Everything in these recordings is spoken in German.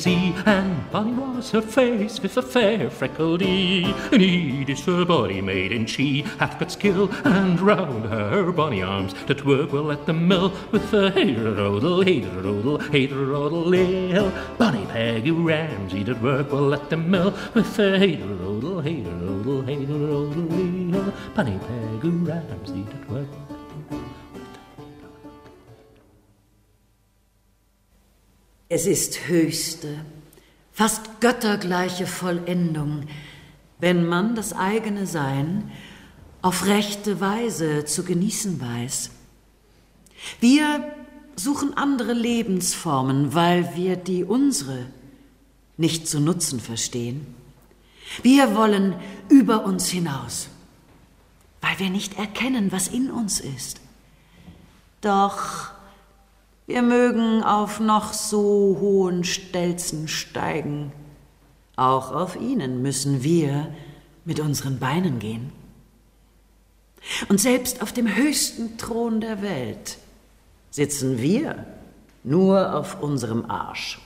sea, and bonny was her face with a fair freckled ee. Neat is her body made, and she hath got skill, and round her bonny arms that work well at the mill, with a hey-rodel, hey-rodel, hey-rodel, lil. Bonny Peggy Ramsay that work well at the mill, with a hey-rodel, hey-rodel, hey-rodel, lil. Bonny Peggy Ramsay that work. Es ist höchste, fast göttergleiche Vollendung, wenn man das eigene Sein auf rechte Weise zu genießen weiß. Wir suchen andere Lebensformen, weil wir die unsere nicht zu nutzen verstehen. Wir wollen über uns hinaus, weil wir nicht erkennen, was in uns ist. Doch wir mögen auf noch so hohen Stelzen steigen. Auch auf ihnen müssen wir mit unseren Beinen gehen. Und selbst auf dem höchsten Thron der Welt sitzen wir nur auf unserem Arsch.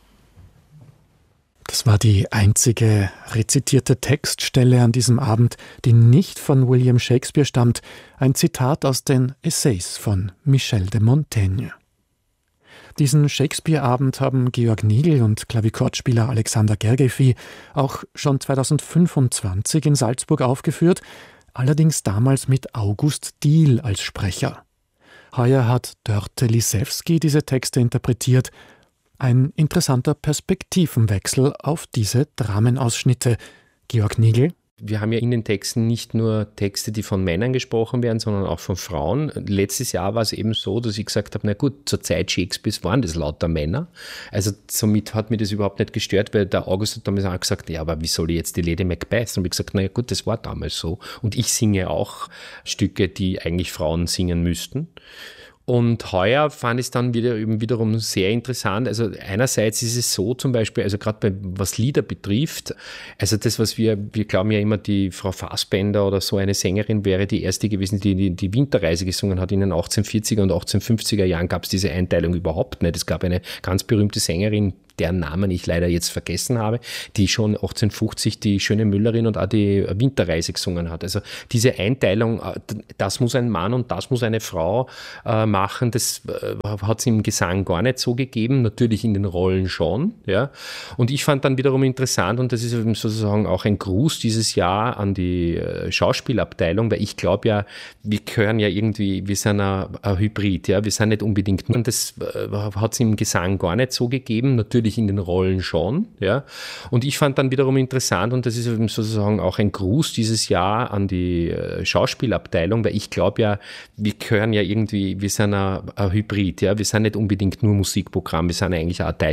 Das war die einzige rezitierte Textstelle an diesem Abend, die nicht von William Shakespeare stammt. Ein Zitat aus den Essays von Michel de Montaigne. Diesen Shakespeare-Abend haben Georg Nigl und Klavichordspieler Alexander Gergely auch schon 2025 in Salzburg aufgeführt, allerdings damals mit August Diehl als Sprecher. Heuer hat Dörte Lisewski diese Texte interpretiert. Ein interessanter Perspektivenwechsel auf diese Dramenausschnitte. Georg Nigl. Wir haben ja in den Texten nicht nur Texte, die von Männern gesprochen werden, sondern auch von Frauen. Letztes Jahr war es eben so, dass ich gesagt habe, na gut, zur Zeit Shakespeares waren das lauter Männer. Also somit hat mir das überhaupt nicht gestört, weil der August hat damals auch gesagt, ja, aber wie soll ich jetzt die Lady Macbeth? Und ich gesagt, na ja gut, das war damals so. Und ich singe auch Stücke, die eigentlich Frauen singen müssten. Und heuer fand ich es dann wiederum sehr interessant. Also einerseits ist es so zum Beispiel, also gerade was Lieder betrifft, also das, was wir glauben ja immer, die Frau Fassbender oder so eine Sängerin wäre die erste gewesen, die Winterreise gesungen hat. In den 1840er und 1850er Jahren gab es diese Einteilung überhaupt nicht. Es gab eine ganz berühmte Sängerin, deren Namen ich leider jetzt vergessen habe, die schon 1850 die Schöne Müllerin und auch die Winterreise gesungen hat. Also diese Einteilung, das muss ein Mann und das muss eine Frau machen, das hat es im Gesang gar nicht so gegeben, natürlich in den Rollen schon. Ja. Und ich fand dann wiederum interessant, und das ist sozusagen auch ein Gruß dieses Jahr an die Schauspielabteilung, weil ich glaube ja, wir gehören ja irgendwie, wir sind ein Hybrid, ja, wir sind nicht unbedingt, und das hat es im Gesang gar nicht so gegeben, natürlich in den Rollen schon, ja. Und ich fand dann wiederum interessant, und das ist sozusagen auch ein Gruß dieses Jahr an die Schauspielabteilung, weil ich glaube ja, wir gehören ja irgendwie, wir sind ein Hybrid, ja. Wir sind nicht unbedingt nur Musikprogramm, wir sind eigentlich auch Teil